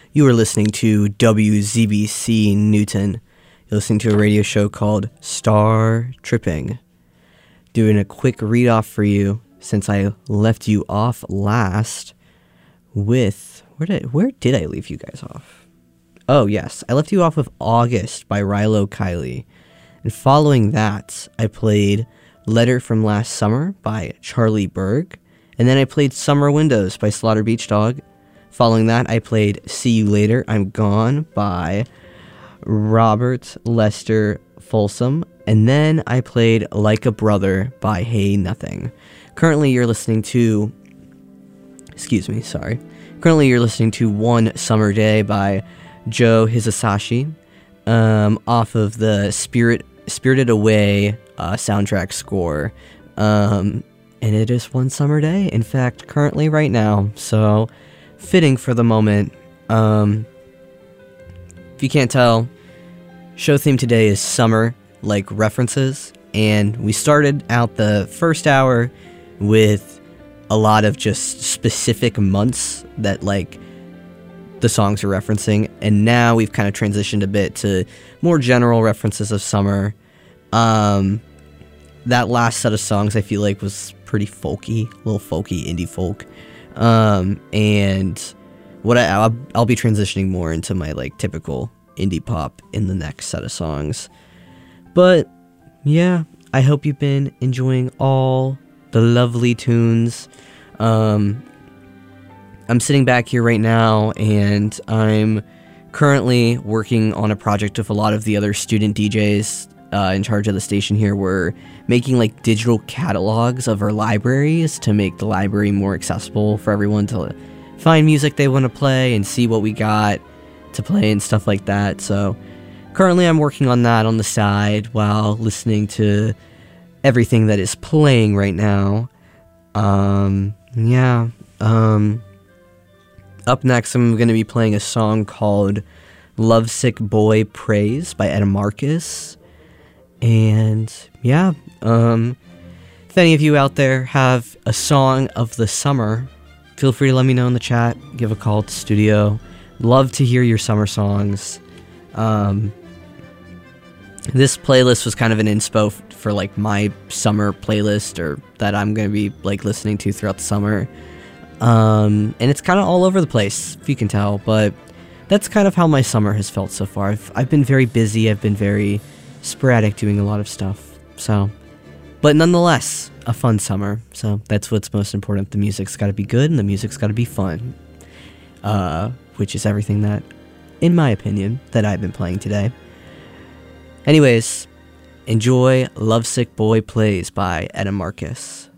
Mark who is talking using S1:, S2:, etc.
S1: You are listening to WZBC Newton. You're listening to a radio show called Star Tripping. Doing a quick read-off for you since I left you off last with... Where did I leave you guys off? Oh, yes. I left you off with August by Rilo Kiley. And following that, I played Letter from Last Summer by Charlie Berg. And then I played Summer Windows by Slaughter Beach Dog. Following that, I played See You Later, I'm Gone by Robert Lester Folsom. And then I played Like a Brother by Hey Nothing. Currently, you're listening to... Currently, you're listening to One Summer Day by Joe Hisashi, off of the Spirited Away soundtrack score. And it is One Summer Day, in fact, currently right now. So... fitting for the moment. If you can't tell, show theme today is summer, like references, and we started out the first hour with a lot of just specific months that like the songs are referencing, and now we've kind of transitioned a bit to more general references of summer. That last set of songs I feel like was pretty folky, a little folky indie folk. And what I'll be transitioning more into my like typical indie pop in the next set of songs. But yeah, I hope you've been enjoying all the lovely tunes. I'm sitting back here right now and I'm currently working on a project with a lot of the other student DJs in charge of the station here. We're making like digital catalogs of our libraries to make the library more accessible for everyone to find music they want to play and see what we got to play and stuff like that. So currently I'm working on that on the side while listening to everything that is playing right now. Up next I'm going to be playing a song called Lovesick Boy Praise by Etta Marcus. And yeah, if any of you out there have a song of the summer, feel free to let me know in the chat, give a call to studio. Love to hear your summer songs. This playlist was kind of an inspo for like my summer playlist, or that I'm going to be like listening to throughout the summer. And it's kind of all over the place, if you can tell, but that's kind of how my summer has felt so far. I've been very busy, I've been very sporadic doing a lot of stuff, but nonetheless a fun summer, so that's what's most important. The music's got to be good and the music's got to be fun, which is everything that, in my opinion, that I've been playing today. Anyways, enjoy Lovesick Boy Plays by Etta Marcus.